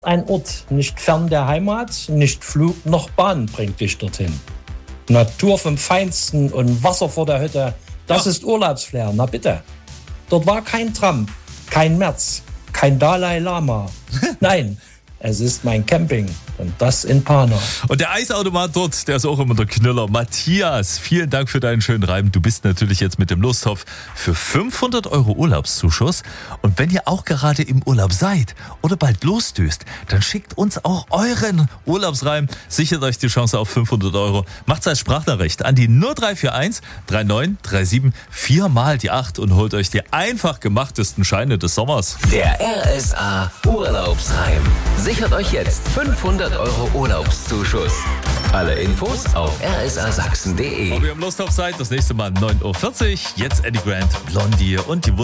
Ein Ort nicht fern der Heimat, nicht Flug noch Bahn bringt dich dorthin. Natur vom Feinsten und Wasser vor der Hütte, das ist Urlaubsflair, na bitte. Dort war kein Trump, kein Merz, kein Dalai Lama. Nein, es ist mein Camping und das in Pana. Und der Eisautomat dort, der ist auch immer der Knüller. Matthias, vielen Dank für deinen schönen Reim. Du bist natürlich jetzt mit dem Lostopf für 500 € Urlaubszuschuss. Und wenn ihr auch gerade im Urlaub seid oder bald losdüst, dann schickt uns auch euren Urlaubsreim. Sichert euch die Chance auf 500 €. Macht's als Sprachnachricht an die 0341 3937 4 mal die 8 und holt euch die einfach gemachtesten Scheine des Sommers. Der RSA Urlaubsreim. Sichert euch jetzt 500 € Urlaubszuschuss. Alle Infos auf rsasachsen.de. Ob ihr im Lostopf seid, das nächste Mal 9:40 Uhr. Jetzt Eddie Grant, Blondie und die